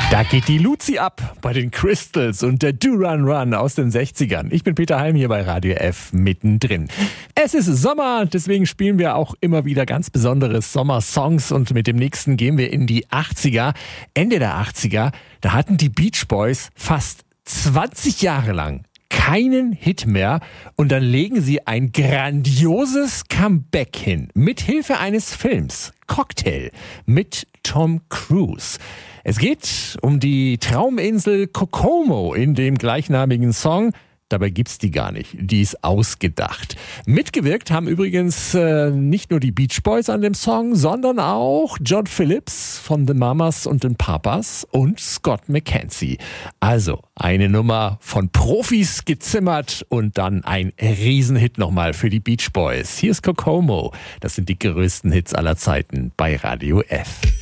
Da geht die Luzi ab bei den Crystals und der Do Run Run aus den 60ern. Ich bin Peter Heim hier bei Radio F mittendrin. Es ist Sommer, deswegen spielen wir auch immer wieder ganz besondere Sommersongs und mit dem nächsten gehen wir in die 80er. Ende der 80er, da hatten die Beach Boys fast 20 Jahre lang keinen Hit mehr und dann legen sie ein grandioses Comeback hin. Mit Hilfe eines Films, Cocktail, mit Tom Cruise. Es geht um die Trauminsel Kokomo in dem gleichnamigen Song. Dabei gibt's die gar nicht. Die ist ausgedacht. Mitgewirkt haben übrigens nicht nur die Beach Boys an dem Song, sondern auch John Phillips von The Mamas und den Papas und Scott McKenzie. Also eine Nummer von Profis gezimmert und dann ein Riesenhit nochmal für die Beach Boys. Hier ist Kokomo. Das sind die größten Hits aller Zeiten bei Radio F.